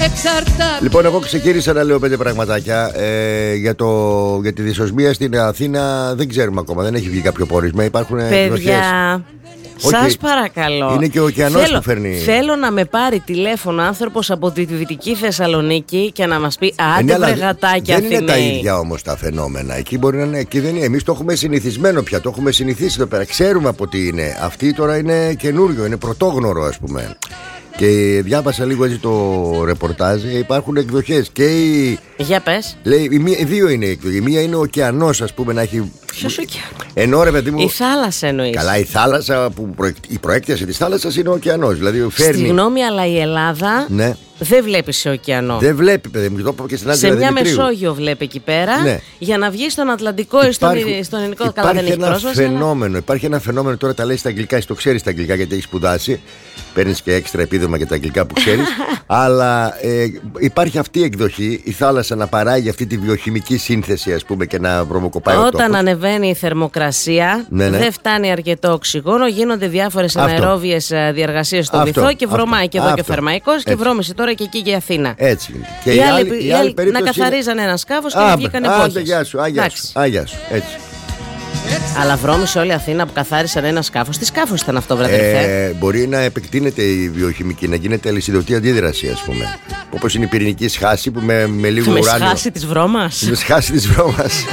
Λοιπόν, εγώ ξεκίνησα να λέω 5 πραγματάκια για τη δυσοσμία στην Αθήνα. Δεν ξέρουμε ακόμα, δεν έχει βγει κάποιο πόρισμα. Υπάρχουν παιδιά, σας παρακαλώ. Είναι και ο ωκεανός που φέρνει. Θέλω να με πάρει τηλέφωνο άνθρωπος από τη Δυτική Θεσσαλονίκη και να μας πει άντε βρεγατάκια Αθηναίοι. Δεν είναι τα ίδια όμως τα φαινόμενα. Εκεί μπορεί να είναι, εκεί δεν είναι. Εμείς το έχουμε συνηθισμένο πια, το έχουμε συνηθίσει εδώ πέρα. Ξέρουμε από τι είναι. Αυτή τώρα είναι καινούριο, είναι πρωτόγνωρο, ας πούμε. Και διάβασα λίγο έτσι το ρεπορτάζ. Υπάρχουν εκδοχές και για πες. Λέει, δύο είναι οι εκδοχές. Η μία είναι ο ωκεανός, ας πούμε, να έχει. Ποιος ωκεανός? Ενώ ρε παιδί μου. Η θάλασσα εννοείς? Καλά, η θάλασσα η προέκταση της θάλασσας είναι ο ωκεανός. Δηλαδή φέρνει. Συγγνώμη, αλλά η Ελλάδα. Ναι. Δεν βλέπει σε ωκεανό. Δεν βλέπει, παιδί μου, το είπα και στην άλλη. Σε μια Μεσόγειο βλέπει εκεί πέρα. Ναι. Για να βγει στον Ατλαντικό ή στον Ειρηνικό. Καλά, δεν έχει πρόσβαση. Υπάρχει ένα φαινόμενο, τώρα τα λέει στα αγγλικά, εσύ το ξέρει στα αγγλικά γιατί έχει σπουδάσει. Παίρνει και έξτρα επίδομα για τα αγγλικά που ξέρει. Αλλά υπάρχει αυτή η εκδοχή, η θάλασσα να παράγει αυτή τη βιοχημική σύνθεση, ας πούμε, και να προμοκοπάει. Όταν ανεβαίνει η θερμοκρασία, δεν φτάνει αρκετό οξυγόνο, γίνονται διάφορες anaerobiες διαργασίες στο βυθό και βρωμάει και εδώ και Φερμαϊκός και βρώμησε τώρα και εκεί και η Αθήνα. Έτσι. Και οι άλλοι να καθαρίζανε ένα σκάφος και να βγήκαν εποχές. Άγια σου, έτσι. Αλλά βρώμησε όλη η Αθήνα που καθάρισαν ένα σκάφος. Τι σκάφος ήταν αυτό, βρε? Μπορεί να επεκτείνεται η βιοχημική, να γίνεται αλυσιδωτή αντίδραση, ας πούμε. Όπως είναι η πυρηνική σχάση που με λίγο ουράνιο. Με σχάση της βρώμας. Με σχάση της βρώμας.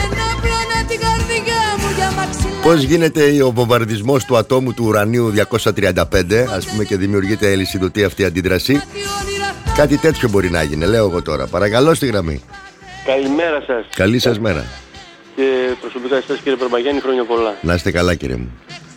Πώς γίνεται ο βομβαρδισμός του ατόμου του ουρανίου 235, ας πούμε, και δημιουργείται αλυσιδωτή αυτή η αντίδραση. Κάτι τέτοιο μπορεί να γίνει, λέω εγώ τώρα. Παρακαλώ στη γραμμή. Καλημέρα σας. Καλή σας μέρα. Και προσωπικά εσάς, κύριε Περπαγιάννη, χρόνια πολλά. Να είστε καλά, κύριε μου.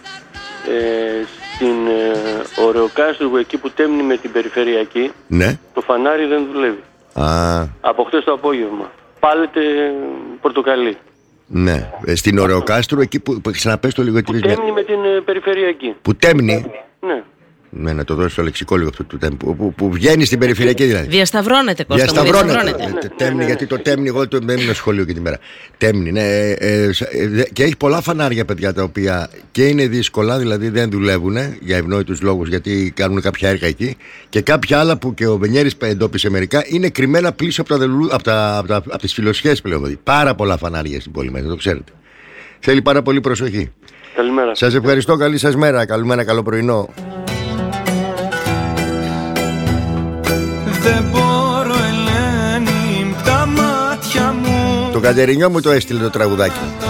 Στην Ωρεοκάστρου, εκεί που τέμνει με την περιφερειακή, ναι, το φανάρι δεν δουλεύει. Από χτες το απόγευμα. Πάλετε πορτοκαλί. Ναι, στην Ωρεοκάστρου, εκεί που ξαναπες το λίγο. Που τέμνει με την περιφερειακή. Που τέμνει. Ναι. Ναι, να το δώσει στο λεξικό λίγο αυτό που βγαίνει στην περιφερειακή δηλαδή. Διασταυρώνεται, Κώστα. Διασταυρώνεται. Τέμνη, γιατί το τέμνη, εγώ δεν ήμουν σχολείο και τη μέρα. Τέμνη, ναι. Και έχει πολλά φανάρια, παιδιά, τα οποία και είναι δύσκολα, δηλαδή δεν δουλεύουν για ευνόητους λόγους, γιατί κάνουν κάποια έργα εκεί. Και κάποια άλλα που και ο Βενιέρης εντόπισε μερικά είναι κρυμμένα πίσω από τις φιλοσιές πλέον. Πάρα πολλά φανάρια στην πόλη μέσα, το ξέρετε. Θέλει πάρα πολύ προσοχή. Καλημέρα. Σας ευχαριστώ, καλή σας μέρα. Καλημέρα, καλό πρωινό. Δεν μπορώ, Ελένη, τα μάτια μου. Το Κατερινιό μου το έστειλε το τραγουδάκι.